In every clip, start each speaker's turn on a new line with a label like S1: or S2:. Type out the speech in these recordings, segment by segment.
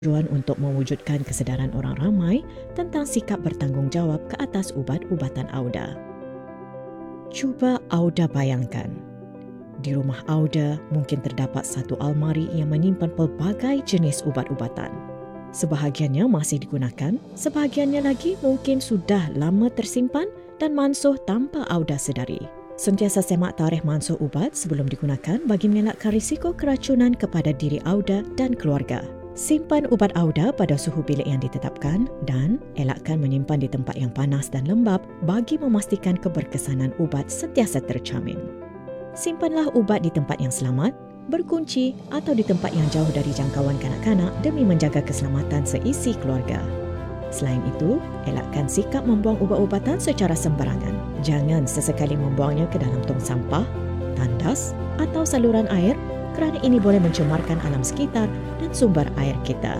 S1: tujuan untuk mewujudkan kesedaran orang ramai tentang sikap bertanggungjawab ke atas ubat-ubatan Auda. Cuba Auda bayangkan, di rumah Auda mungkin terdapat satu almari yang menyimpan pelbagai jenis ubat-ubatan. Sebahagiannya masih digunakan, sebahagiannya lagi mungkin sudah lama tersimpan dan mansuh tanpa Auda sedari. Sentiasa semak tarikh mansuh ubat sebelum digunakan bagi mengelakkan risiko keracunan kepada diri Auda dan keluarga. Simpan ubat Auda pada suhu bilik yang ditetapkan dan elakkan menyimpan di tempat yang panas dan lembap bagi memastikan keberkesanan ubat sentiasa terjamin. Simpanlah ubat di tempat yang selamat, berkunci atau di tempat yang jauh dari jangkauan kanak-kanak demi menjaga keselamatan seisi keluarga. Selain itu, elakkan sikap membuang ubat-ubatan secara sembarangan. Jangan sesekali membuangnya ke dalam tong sampah, tandas atau saluran air kerana ini boleh mencemarkan alam sekitar dan sumber air kita.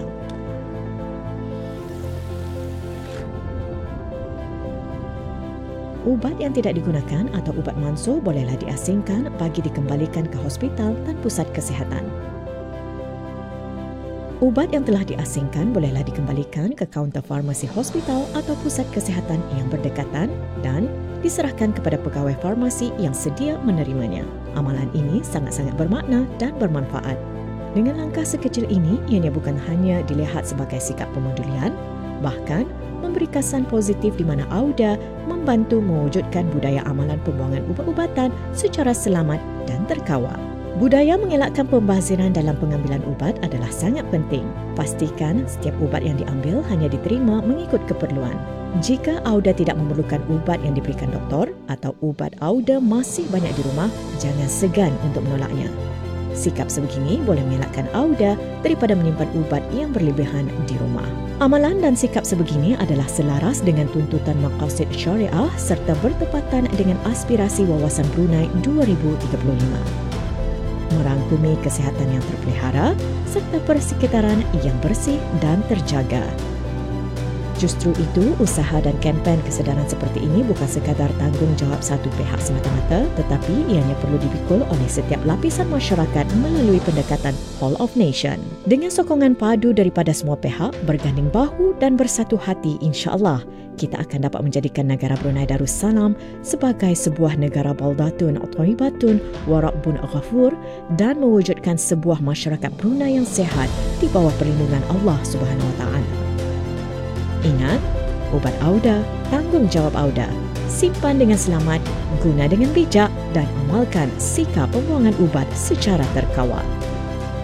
S1: Ubat yang tidak digunakan atau ubat mansuh bolehlah diasingkan bagi dikembalikan ke hospital dan pusat kesihatan. Ubat yang telah diasingkan bolehlah dikembalikan ke kaunter farmasi hospital atau pusat kesihatan yang berdekatan dan diserahkan kepada pegawai farmasi yang sedia menerimanya. Amalan ini sangat-sangat bermakna dan bermanfaat. Dengan langkah sekecil ini, ianya bukan hanya dilihat sebagai sikap pemedulian, bahkan memberi kesan positif di mana Auda membantu mewujudkan budaya amalan pembuangan ubat-ubatan secara selamat dan terkawal. Budaya mengelakkan pembaziran dalam pengambilan ubat adalah sangat penting. Pastikan setiap ubat yang diambil hanya diterima mengikut keperluan. Jika Auda tidak memerlukan ubat yang diberikan doktor atau ubat Auda masih banyak di rumah, jangan segan untuk menolaknya. Sikap sebegini boleh mengelakkan Auda daripada menyimpan ubat yang berlebihan di rumah. Amalan dan sikap sebegini adalah selaras dengan tuntutan maqasid syariah serta bertepatan dengan aspirasi Wawasan Brunei 2035. Merangkumi kesihatan yang terpelihara serta persekitaran yang bersih dan terjaga. Justru itu, usaha dan kempen kesedaran seperti ini bukan sekadar tanggungjawab satu pihak semata-mata, tetapi ianya perlu dipikul oleh setiap lapisan masyarakat melalui pendekatan Whole of Nation. Dengan sokongan padu daripada semua pihak, berganding bahu dan bersatu hati, insya-Allah, kita akan dapat menjadikan negara Brunei Darussalam sebagai sebuah negara baldatun thayyibatun wa rabbun ghafur dan mewujudkan sebuah masyarakat Brunei yang sihat di bawah perlindungan Allah Subhanahu Wa Taala. Ingat, ubat Auda, tanggungjawab Auda. Simpan dengan selamat, guna dengan bijak dan amalkan sikap pembuangan ubat secara terkawal.